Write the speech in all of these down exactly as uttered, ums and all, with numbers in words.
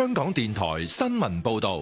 香港電台新聞報道。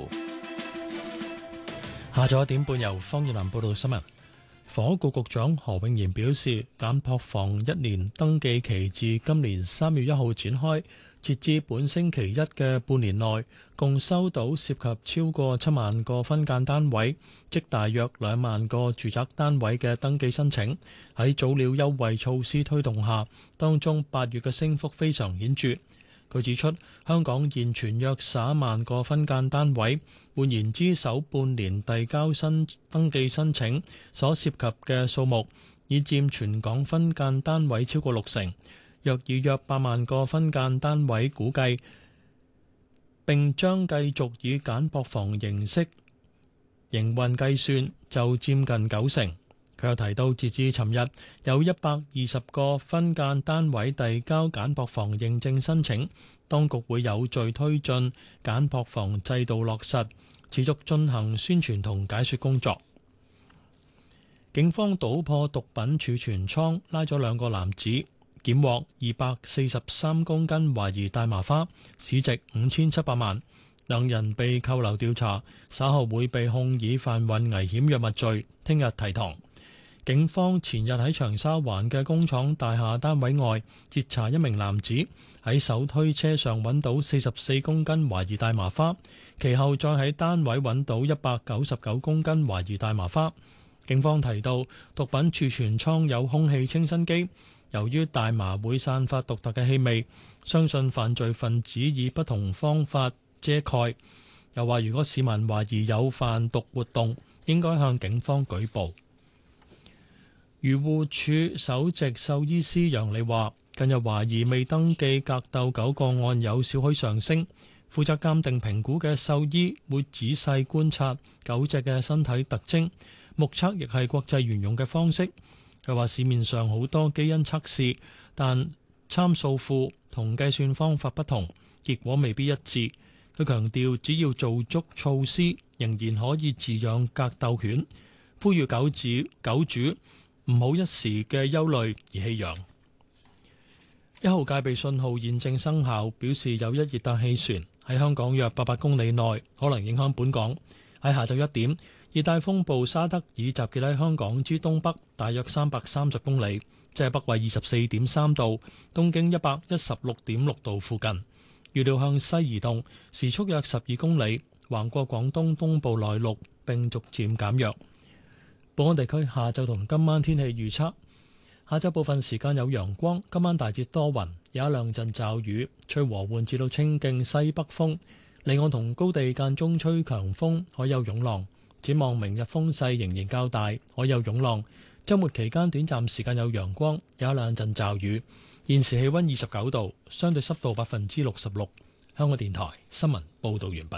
下晝一點半由方月蘭報道新聞。房屋局局長何永賢表示，簡樸房一年登記期自今年三月一號展開，截至本星期一嘅半年內，共收到涉及超過七萬個分間單位，即大約兩萬個住宅單位嘅登記申請。喺早鳥優惠措施推動下，當中八月嘅升幅非常顯著。佢指出，香港現存約十一萬個分間單位，換言之，首半年遞交新登記申請所涉及嘅數目，已佔全港分間單位超過六成。若以約八萬個分間單位估計，並將繼續以簡樸房形式營運計算，就佔近九成。佢又提到，截至尋日有一百二十個分間單位遞交簡樸房認證申請，當局會有序推進簡樸房制度落實，持續進行宣傳同解說工作。警方搗破毒品儲存倉，拉咗兩個男子，檢獲二百四十三公斤懷疑大麻花，市值五千七百萬。兩人被扣留調查，稍後會被控以販運危險藥物罪，聽日提堂。警方前日喺長沙灣嘅工廠大廈單位外截查一名男子，喺手推車上揾到四十四公斤懷疑大麻花，其後再喺單位揾到一百九十九公斤懷疑大麻花。警方提到，毒品儲存倉有空氣清新機，由於大麻會散發獨特嘅氣味，相信犯罪分子以不同方法遮蓋。又話，如果市民懷疑有販毒活動，應該向警方舉報。漁護署首席獸醫師楊利話，近日懷疑未登記格鬥狗個案有少許上升，負責鑑定評估嘅獸醫會仔細觀察狗隻嘅身體特徵，目測亦係國際沿用嘅方式。佢話市面上好多基因測試，但參數庫同計算方法不同，結果未必一致。佢強調，只要做足措施，仍然可以飼養格鬥犬，呼籲狗主狗主唔好一時嘅憂慮而棄養。一號戒備信號現正生效，表示有一熱帶氣旋喺香港約八百公里內可能影響本港。喺下晝一點，熱帶風暴沙德爾集結喺香港之東北大約三百三十公里，即係北緯二十四點三度、東經一百一十六點六度附近。預料向西移動，時速約十二公里，橫過廣東東部內陸並逐漸減弱。本港地區下晝同今晚天氣預測：下晝部分時間有陽光，今晚大致多雲，有一兩陣驟雨，吹和緩至到清勁西北風。離岸同高地間中吹強風，可有湧浪。展望明日風勢仍然較大，可有湧浪。週末期間短暫時間有陽光，有一兩陣驟雨。現時氣溫二十九度，相對濕度百分之六十六。香港電台新聞報道完畢。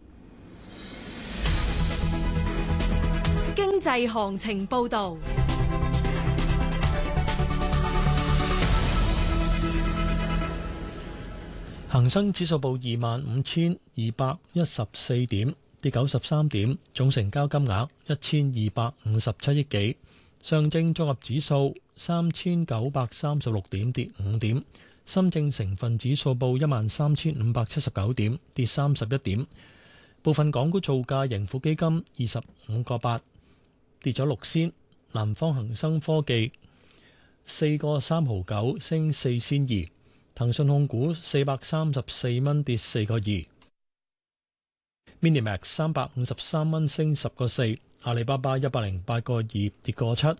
經濟行情報道。 恒生指數報二萬五千二百一十四點，跌九十三點，總成交金額一千二百五十七億幾。上證綜合指數三千九百三十六點，跌五點。深證成分指數報一萬三千五百七十九點，跌三十一點。部分港股造價，盈富基金二十五個八，跌咗六仙。南方恒生科技四個三毫九，升四仙二。騰訊控股四百三十四蚊，跌四個二。Minimax 三百五十三蚊，升十個四。阿里巴巴一百零八個二，跌個七。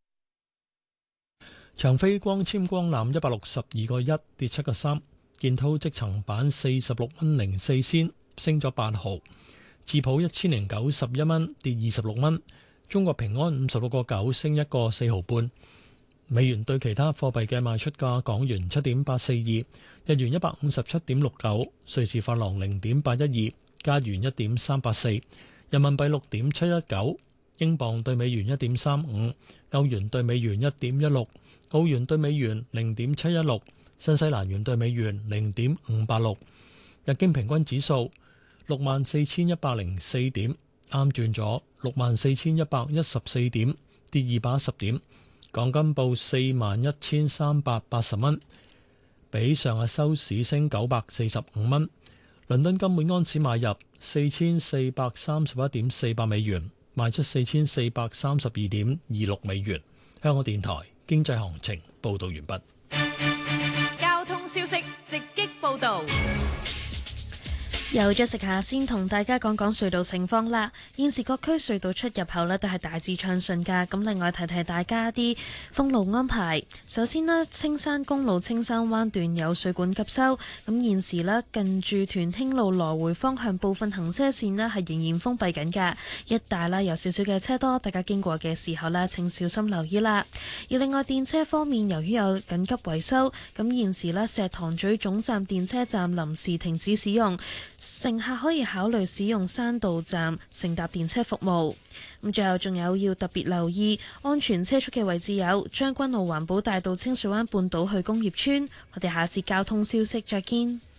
長飛光纖光纜一百六十二個一，跌七個三。建滔積層板四十六蚊零四仙，升咗八毫。智普一千零九十一蚊，跌二十六蚊。中國平安五十六個九，升一個四毫半。美元對其他貨幣嘅賣出價：港元七點八四二，日元一百五十七點六九，瑞士法郎零點八一二，加元一點三八四，人民幣六點七一九，英鎊對美元一點三五，歐元對美元一點一六，澳元對美元零點七一六，新西蘭元對美元零點五八六。日經平均指數六萬四千一百零四點，啱轉咗六萬四千一百一十四點，跌二百一十點。港金報四萬一千三百八十蚊，比上日收市升九百四十五蚊。 倫敦金每安士買入四千四百三十一點四八美元，賣出四千四百三十二點二六美元。香港電台經濟行情報道完畢。 交通消息直擊報道。 有咗食下先同大家講講隧道情況啦。現時各區隧道出入口呢都係大致暢順㗎。咁另外提提大家啲封路安排。首先呢，青山公路青山灣段有水管急修，咁現時呢，近住屯興路來回方向部分行車線呢係仍然封閉緊㗎。一帶啦有少少嘅車多，大家經過嘅時候呢請小心留意啦。而另外電車方面，由於有緊急維修，咁現時呢，石塘咀總站電車站臨時停止使用。乘客可以考慮使用山道站乘搭電車服務。咁最後仲有要特別留意安全車速嘅位置有將軍澳環保大道清水灣半島去工業村。我哋下節交通消息再見。